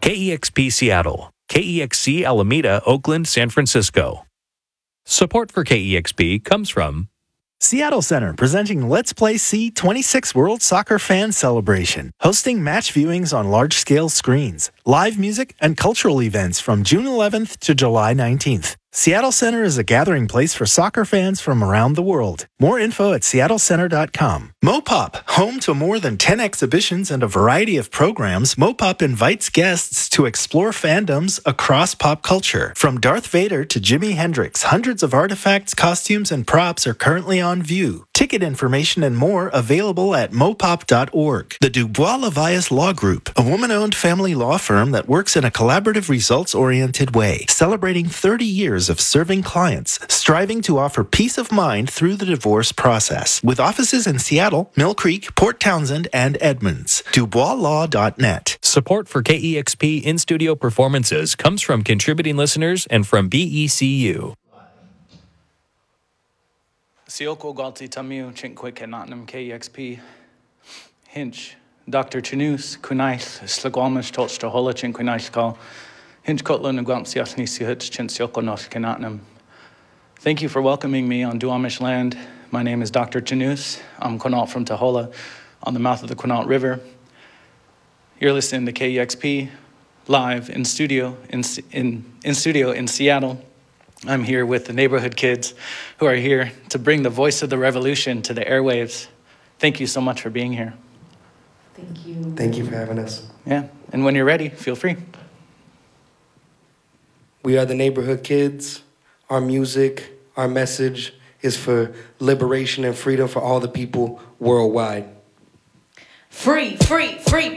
KEXP Seattle, KEXC Alameda, Oakland, San Francisco. Support for KEXP comes from Seattle Center presenting Let's Play C26 World Soccer Fan Celebration, hosting match viewings on large-scale screens, live music, and cultural events from June 11th to July 19th. Seattle Center is a gathering place for soccer fans from around the world. More info at seattlecenter.com. Mopop, home to more than 10 exhibitions and a variety of programs, Mopop invites guests to explore fandoms across pop culture. From Darth Vader to Jimi Hendrix, hundreds of artifacts, costumes, and props are currently on view. Ticket information and more available at mopop.org. The Dubois Levias Law Group, a woman-owned family law firm that works in a collaborative, results-oriented way, celebrating 30 years of serving clients, striving to offer peace of mind through the divorce process. With offices in Seattle, Mill Creek, Port Townsend, and Edmonds. DuboisLaw.net. Support for KEXP in-studio performances comes from contributing listeners and from BECU. Sioko Galti Tamiu, Chinquik Natnam KEXP, Hinch, Dr. Chinus, Kunais, Slagwamish, Tolstahola, Chinquinaiskal, Hinch Kotlan, Guamsiasni Sihits, Chinsioko Nos Kanatnam. Thank you for welcoming me on Duwamish land. My name is Dr. Chinus. I'm Quinault from Tahola on the mouth of the Quinault River. You're listening to KEXP live in studio in Seattle. I'm here with the neighborhood kids who are here to bring the voice of the revolution to the airwaves. Thank you so much for being here. Thank you. Thank you for having us. Yeah, and when you're ready, feel free. We are the neighborhood kids. Our music, our message is for liberation and freedom for all the people worldwide. Free, free, free.